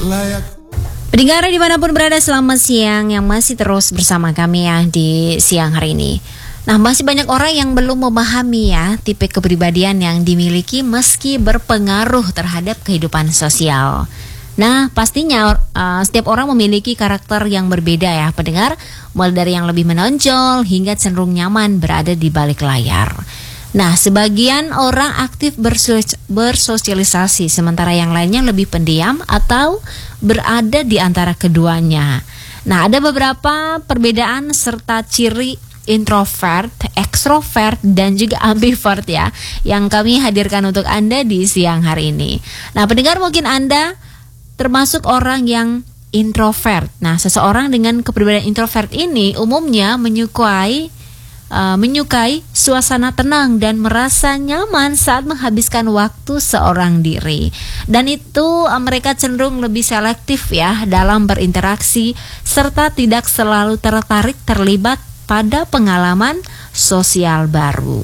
Pendengar dimanapun berada, selamat siang yang masih terus bersama kami ya di siang hari ini. Nah, masih banyak orang yang belum memahami ya tipe kepribadian yang dimiliki meski berpengaruh terhadap kehidupan sosial. Nah, pastinya setiap orang memiliki karakter yang berbeda ya pendengar, mulai dari yang lebih menonjol hingga cenderung nyaman berada di balik layar. Nah, sebagian orang aktif bersosialisasi, sementara yang lainnya lebih pendiam atau berada di antara keduanya. Nah, ada beberapa perbedaan serta ciri introvert, ekstrovert, dan juga ambivert ya, yang kami hadirkan untuk Anda di siang hari ini. Nah, pendengar, mungkin Anda termasuk orang yang introvert. Nah, seseorang dengan kepribadian introvert ini umumnya menyukai suasana tenang dan merasa nyaman saat menghabiskan waktu seorang diri. Dan itu mereka cenderung lebih selektif ya dalam berinteraksi serta tidak selalu tertarik terlibat pada pengalaman sosial baru.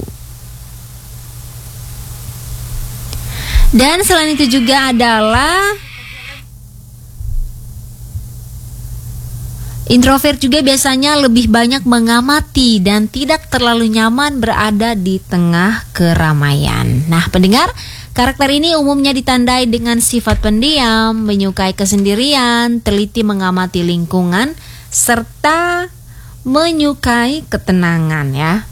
Dan selain itu juga adalah introvert juga biasanya lebih banyak mengamati dan tidak terlalu nyaman berada di tengah keramaian. Nah, pendengar, karakter ini umumnya ditandai dengan sifat pendiam, menyukai kesendirian, teliti mengamati lingkungan, serta menyukai ketenangan ya.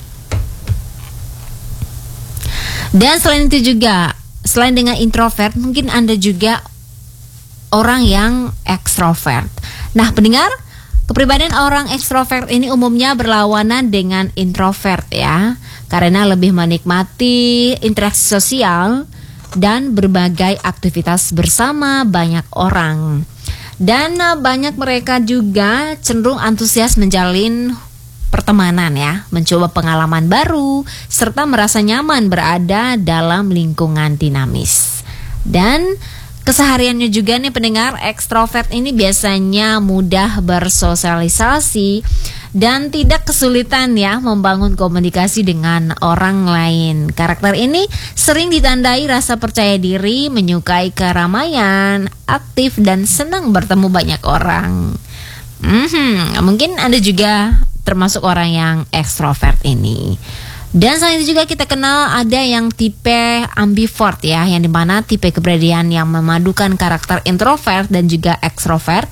Dan selain itu juga, selain dengan introvert, mungkin Anda juga orang yang ekstrovert. Nah, pendengar, kepribadian orang ekstrovert ini umumnya berlawanan dengan introvert ya, karena lebih menikmati interaksi sosial dan berbagai aktivitas bersama banyak orang. Dan banyak mereka juga cenderung antusias menjalin pertemanan ya, mencoba pengalaman baru, serta merasa nyaman berada dalam lingkungan dinamis. Dan kesehariannya juga nih pendengar, ekstrovert ini biasanya mudah bersosialisasi dan tidak kesulitan ya membangun komunikasi dengan orang lain. Karakter ini sering ditandai rasa percaya diri, menyukai keramaian, aktif dan senang bertemu banyak orang. Mungkin Anda juga termasuk orang yang ekstrovert ini. Dan selain itu juga kita kenal ada yang tipe ambivert ya, yang dimana tipe kepribadian yang memadukan karakter introvert dan juga ekstrovert.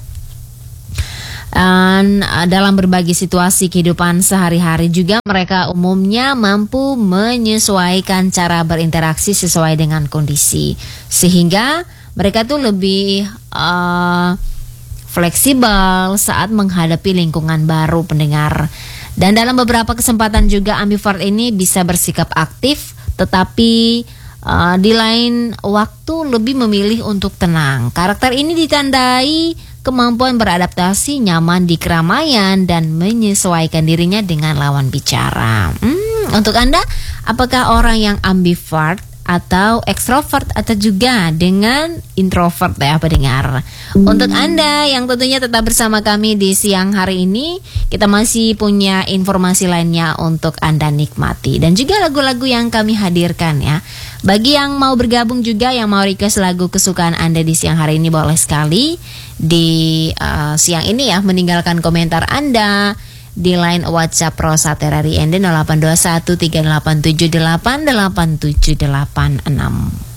Dalam berbagai situasi kehidupan sehari-hari juga mereka umumnya mampu menyesuaikan cara berinteraksi sesuai dengan kondisi, sehingga mereka tuh lebih fleksibel saat menghadapi lingkungan baru pendengar. Dan dalam beberapa kesempatan juga ambivert ini bisa bersikap aktif, tetapi di lain waktu lebih memilih untuk tenang. Karakter ini ditandai kemampuan beradaptasi, nyaman di keramaian, dan menyesuaikan dirinya dengan lawan bicara. Untuk Anda, apakah orang yang ambivert atau ekstrovert atau juga dengan introvert ya pendengar? Untuk Anda yang tentunya tetap bersama kami di siang hari ini, kita masih punya informasi lainnya untuk Anda nikmati dan juga lagu-lagu yang kami hadirkan ya. Bagi yang mau bergabung juga, yang mau request lagu kesukaan Anda di siang hari ini, boleh sekali di siang ini ya meninggalkan komentar Anda di line WhatsApp Rosa Terari ND 0821 387 88786.